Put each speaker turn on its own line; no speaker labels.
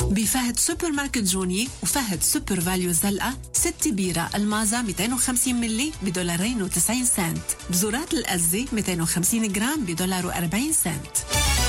بفهد سوبر ماركت جوني وفهد سوبر فاليو الزلقة 6 بيرة المازا 250 ملي $2.90. بزورات الأزي 250 جرام $1.40.